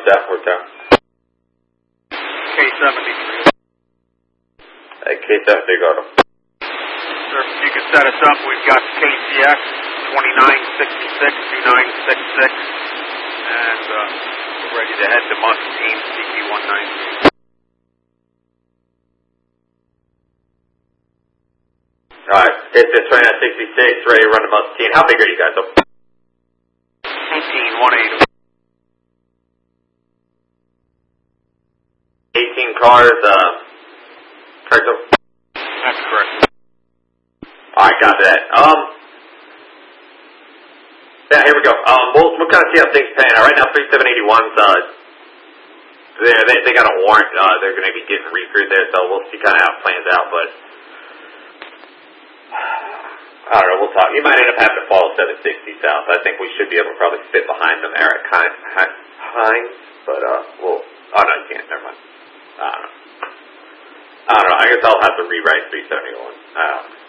that for town? K73. K73, go to. Sir, if you can set us up, we've got KCX 2966, 2966, and we're ready to head to Muscatine, CP193. Alright, it's 2966, ready to run to Muscatine. How big are you guys? 18, 180. 18 cars, correct? That's correct. Alright, got that. Yeah, here we go. We'll kind of see how things pan out. Right now, 3781's, they got a warrant, they're going to be getting recruited there, so we'll see kind of how it plans out, but I don't know, we'll talk. You might end up having to follow 760 south. I think we should be able to probably fit behind them there at Hines, but, oh no, you can't, never mind. I don't know. I guess I'll have to rewrite 371.